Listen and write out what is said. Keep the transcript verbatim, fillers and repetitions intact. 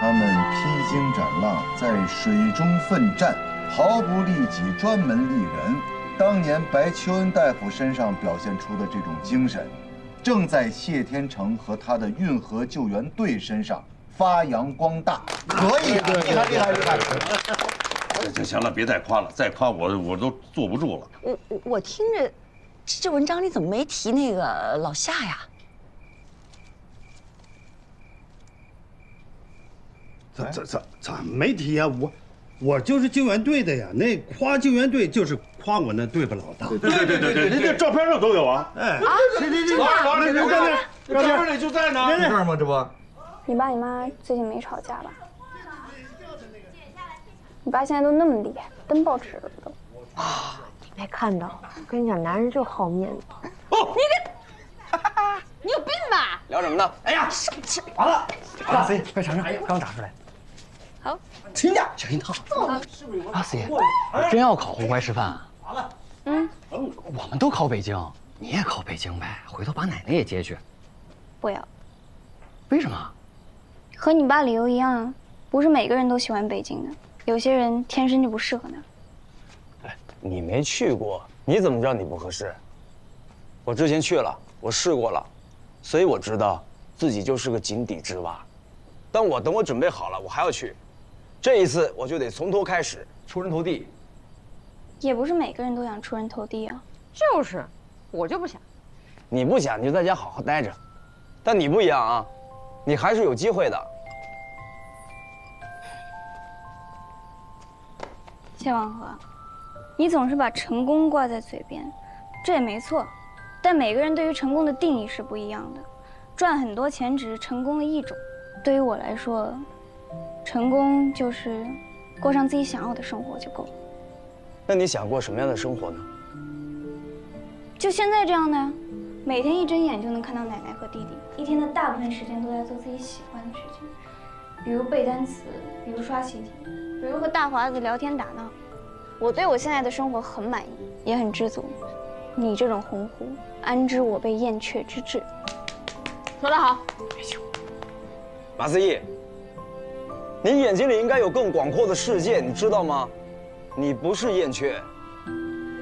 他们披荆斩浪，在水中奋战，毫不利己，专门利人。当年白求恩大夫身上表现出的这种精神，正在谢天成和他的运河救援队身上发扬光大。可以啊，厉害厉害厉害！ 行行行了，别再夸了，再夸我我都坐不住了。 我我我听着，这文章里怎么没提那个老夏呀？ 怎怎怎怎没提呀？我我就是救援队的呀。那夸救援队就是夸我那队伍老大。 对对对对对，人家照片上都有啊。哎， 啊， 这这这，老二老二，这照片照片里就在呢。 在这儿吗？这不， 你爸你妈最近没吵架吧？你爸现在都那么厉害，登报纸了都。 啊，你没看到？我跟你讲，男人就好面子。 哦，你这，你有病吧？ 聊什么呢？ 哎呀，生气！ 完了，阿四爷，快尝尝，刚炸出来。 好， 亲家，小心烫。阿四爷，真要考红怀师范啊？ 完了。 嗯， 我们都考北京，你也考北京呗，回头把奶奶也接去。 不要。 为什么？ 和你爸理由一样啊，不是每个人都喜欢北京的。有些人天生就不适合那儿。 哎，你没去过，你怎么知道你不合适？我之前去了，我试过了，所以我知道自己就是个井底之蛙。但我等我准备好了，我还要去。这一次我就得从头开始，出人头地。 也不是每个人都想出人头地啊。 就是，我就不想。 你不想你就在家好好待着，但你不一样啊，你还是有机会的。 谢望和，你总是把成功挂在嘴边，这也没错，但每个人对于成功的定义是不一样的。赚很多钱只是成功的一种，对于我来说，成功就是过上自己想要的生活就够了。 那你想过什么样的生活呢？ 就现在这样的呀，每天一睁眼就能看到奶奶和弟弟，一天的大部分时间都在做自己喜欢的事情，比如背单词，比如刷习题，比如和大华子聊天打闹。我对我现在的生活很满意，也很知足。你这种鸿鹄，安知我被燕雀之志？ 说得好。 马思义，你眼睛里应该有更广阔的世界，你知道吗？你不是燕雀。